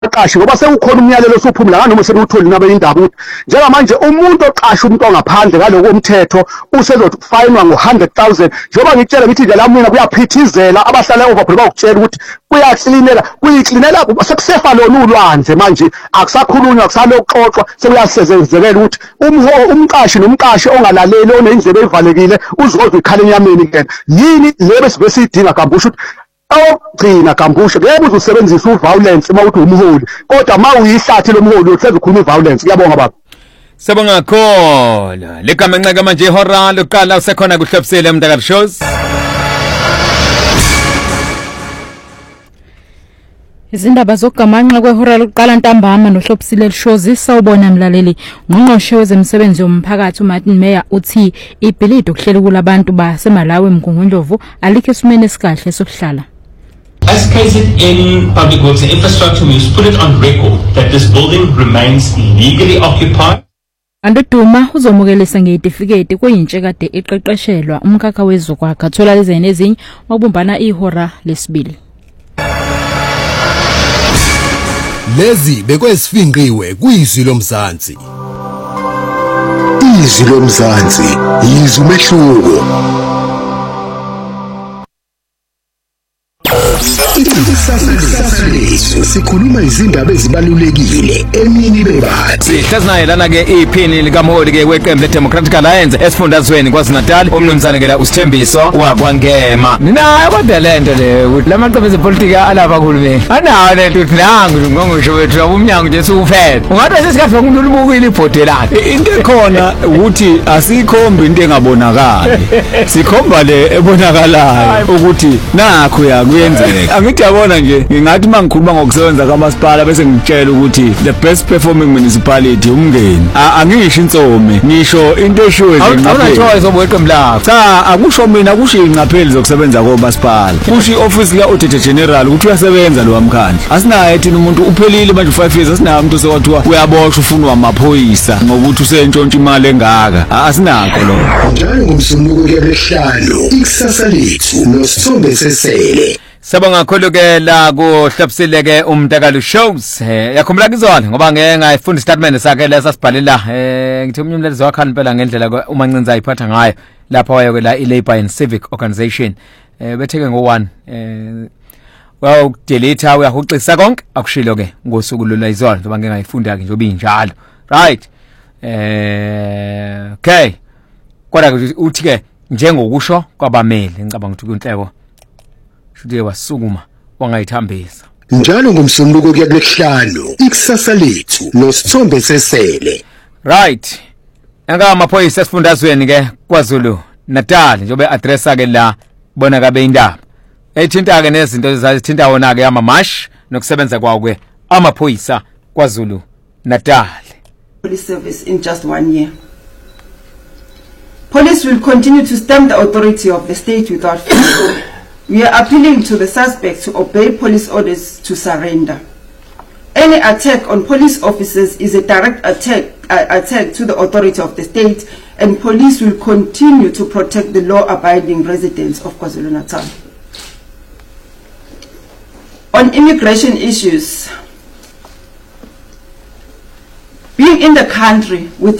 Qashe ngoba sekukhona umyalelo osuphumula nganoma sekutholi nabe indaba ukuthi njengamanje umuntu oqasha umuntu ongaphandle ngaloko umthetho usezofayinwa ngo100,000 njengoba ngikutshela ngithi nje la mina kuyaphithizela abahlala overpool bakutshela ukuthi kuyiklinela sekusefa lona ulwandle manje akusakhulunywa akusalokuxoxwa sekuyasezenzekela ukuthi umqashi nomqashi ongalaleli onendlebe evalekile uzozwa ikhala enyameni kena yini lebe sibesidinga Gambusha ukuthi awugcina Gambusha ngeke uzusebenzisa uviolence uma uthi umholi kodwa uma uyihlathi lomholi uhleze ukhuluma iviolence ngiyabonga baba Sabonga kakhulu ligama nceke manje ihora lokuqala usekhona kuhlobisele umdakala shows Izindaba zokugamanxa kwehora lokuqala ntambama nohlobisile shows sawubona mlaleli ngqongqoshe wezemsebenzi yomphakathi uMartin Meyer uthi ibhilidi ukuhlela kulabantu baseMalawi eMgungundlovu alikho esimene esikahle sokuhlala As KZN Public Works and Infrastructure, we've put it on record that this building remains legally occupied. Anduduma uzomukelisa ngeitifikethi kuyintshe kade iqeqeshelwa umkhakha wezokwakha thola lezene ezinye okubumbana ihora lesibili. Lezi bekwesifinqiwe kuyizwi lomzansi. Izwi lomzansi, izwi umehluko. Sikhuluma izindaba ezibalulekile emini bebathi sihlazinaye ke iphini likamholi ke weqembu leDemocratic Alliance esifundazweni kwaZulu-Natal umnumzane ke la uSithembiso wakwangema nina kodwa lento le ukuthi lamaqembu ezepolitiki alapha kuhulumeni anawo lento ukuthi nangu ngongosho wethu umnyango nje siwuphele ungathi sesikhathi bakululubukile ibhodi lakhe into ekhona ukuthi asikhombi into engabonakali sikhomba le ebonakalayo ukuthi nakho yakuyenzeka angithi yabona nje ngingathi mangikhuluma ngokusebenza kamasipala bese ngitshela ukuthi the best performing municipality umngeni angisho insome ngisho into eshiwe nje awunachoice obeqembu lakho cha akusho mina kusho ingcapheli zokusebenza komasipala kusho ioffice la auditor general ukuthi uyasebenza lo wamkhandla asinaye thina umuntu uphelile manje 5 years asinaye umuntu sewathiwa uyaboshwa ufunwa amaphoyisa ngokuthi usentshontsha imali engaka asinako lo njalo ngomsombuluko lesihlalo ikusasa lethu nosithombe sesele Sabonga kakhulu ke la kuhlobisile ke umdakalo shows yakhumbula kizona ngoba ngeke ngayifunda statement sakhe lesa sibhalela ngithi umnyumlezi wakhe impela ngendlela umancinza ayiphatha ngayo lapha wayo ke la iLabour and Civic Organization betheke ngo1 well delete uyahuxisa konke akushilo ke ngosuku lo layizona ngoba ngeke ngayifunda ke nje obinjalo right okay kodwa uthi ke njengokusho kwabameli ngicabanga ukuthi kunhleko Shudie wasukuma wangayithambisa njalo ngomsombuluko kulesihlalo ikusasa lethu nosithombe sesele right amaphoyisa esifundazweni ke kwaZulu Natal njobe addressa ke la bona kabe indaba ethinta ke nezinto ezithinta wona ke amamash nokusebenza kwawo ke amaphoyisa kwaZulu Natal police service in just 1 year. Police will continue to stamp the authority of the state without fear. We are appealing to the suspects to obey police orders to surrender. Any attack on police officers is a direct attack to the authority of the state, and police will continue to protect the law-abiding residents of KwaZulu-Natal. On immigration issues, being in the country with